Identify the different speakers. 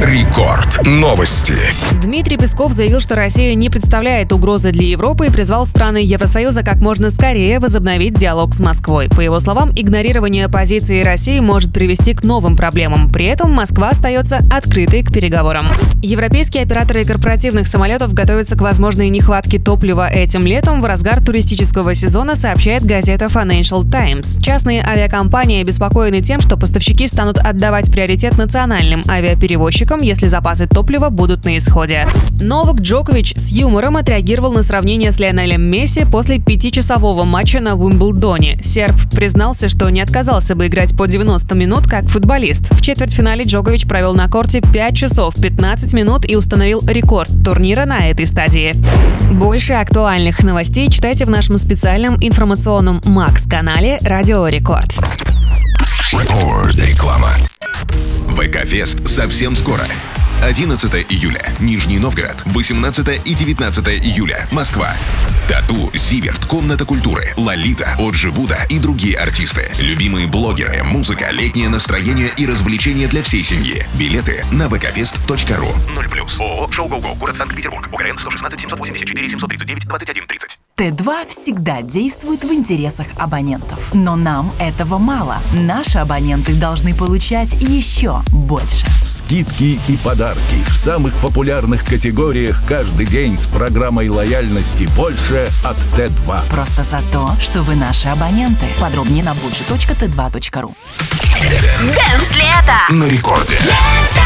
Speaker 1: Рекорд. Новости.
Speaker 2: Дмитрий Песков заявил, что Россия не представляет угрозы для Европы и призвал страны Евросоюза как можно скорее возобновить диалог с Москвой. По его словам, игнорирование позиции России может привести к новым проблемам. При этом Москва остается открытой к переговорам. Европейские операторы корпоративных самолетов готовятся к возможной нехватке топлива этим летом в разгар туристического сезона, сообщает газета Financial Times. Частные авиакомпании обеспокоены тем, что поставщики станут отдавать приоритет национальным авиаперевозчикам, если запасы топлива будут на исходе. Новак Джокович с юмором отреагировал на сравнение с Лионелем Месси после 5-часового матча на Уимблдоне. Серб признался, что не отказался бы играть по 90 минут как футболист. В четвертьфинале Джокович провел на корте 5 часов 15 минут и установил рекорд турнира на этой стадии. Больше актуальных новостей читайте в нашем специальном информационном Макс-канале «Радио Рекорд».
Speaker 1: Реклама.
Speaker 3: ВК-фест совсем скоро. 11 июля – Нижний Новгород, 18 и 19 июля – Москва. Тату, Зиверт, Комната культуры, Лолита, Оджи Буда и другие артисты. Любимые блогеры, музыка, летнее настроение и развлечения для всей семьи. Билеты на vkfest.ru. 0+. ООО «Шоу Гоу-Гоу», город Санкт-Петербург. УКРН 116 784 739 2130.
Speaker 4: Т2 всегда действует в интересах абонентов. Но нам этого мало. Наши абоненты должны получать еще больше.
Speaker 5: Скидки и подарки в самых популярных категориях каждый день с программой лояльности «Больше» от Т2.
Speaker 4: Просто за то, что вы наши абоненты. Подробнее на budget.t2.ru.
Speaker 6: Дэнс лето
Speaker 1: На рекорде.
Speaker 6: Лето!